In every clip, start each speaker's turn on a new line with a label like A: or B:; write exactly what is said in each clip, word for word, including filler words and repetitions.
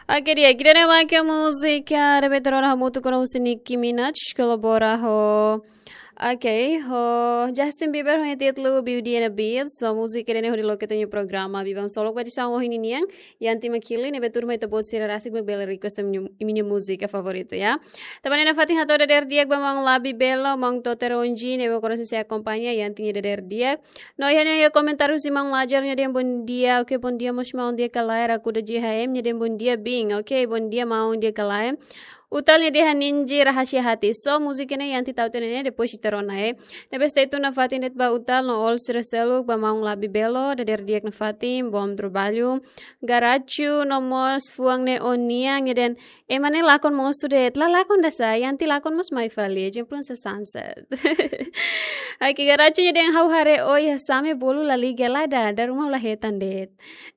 A: Oke dia, kita nama que música de veterana muito com o Nicki Minaj colabora ho. Oke, ho Justin Bieber ho título Beauty and the Beast. So música ini ho di loketnya programa bibang solo kwa disang ho ini niang yang tim kili ne betur mai tebot sira rasik bela request minha música favorita ya. Teman na fatin hato der diak bamang labi belo mang toteronji ne be kono se acompanha yang tinha der diak. No ya ne ya komentaru si mang lajarnya dia bon dia oke bon dia mos mau dia kalair aku da J H M nya dia bon dia bing oke bon dia mau dia kalair. Utalnya dia ninji rahasia hati. So musiknya yang tidak tahu tenenya depois terona eh. Nebes itu na fatin det ba utal no all sreseluk ba maung labi belo da der diak na fatin bom trabalho. Garachu no mos fuang ne oniang den emane lakon mos sudet la lakon da sa yang ti lakon mos mai fali jemplon sa sunset. Aki garachu nya den hau hare oi same bolu lali gelada da rumah lah hetan det.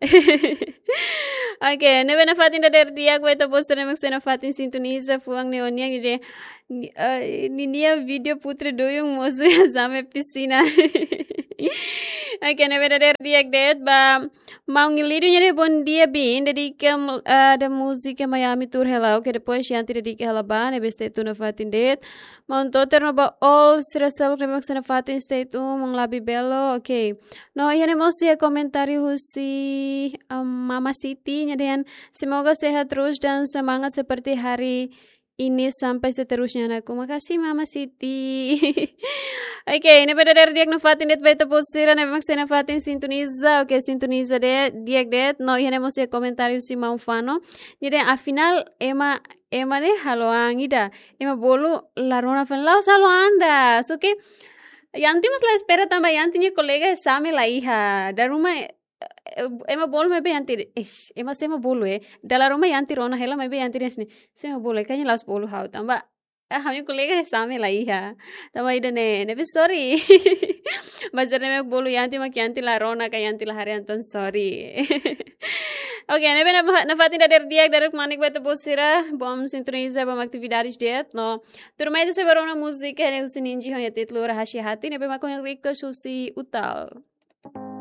A: Oke, nebe na fatin da der diak ba ito bosere mak na fatin sintoni sa fuang neonia gede uh, ninia video putri doyong mosu ya sampai piscina. Oke, nebe da der diak det ba mau ngilidu nya de bon dia bin dedi ke uh, da musika Miami tour hela oke depois yang tidak di hela ba nebe stay tu na fatin det mau toter no ba all sirasal remak na fatin stay tu mong labi belo oke. No ya ne mosi ya komentari husi um, Mama Siti nya den semoga sehat terus dan semangat seperti hari ini sampai seterusnya anakku. Makasih Mama Siti. Oke, okay, ini pada dari diak nufatin det baita posira na memang sena fatin sintoniza. Oke, okay, sintoniza de diak det. No, ihane mo se komentari si mau fano. Jadi afinal ema ema ne haloang ida. Ema bolu larona fan laos halo anda. So que yanti mas la espera tamba yanti ni colega same la hija. Da rumah ema bolu me be yanti eh ema sema bolu eh dala rumah yanti rona hela me be yanti resni sema bolu kanya las bolu hau tamba hami colega same la hija tamba ida ne ne be sorry bazar ne me bolu yanti ma yanti la rona ka yanti la hari anton sorry. Oke, ne be na fatin da der diak der manik beta bosira bom sintoniza bom atividades det no turma ida se barona música ne usininji ho ya titlo rahasia hati ne be ma kon request usi utal.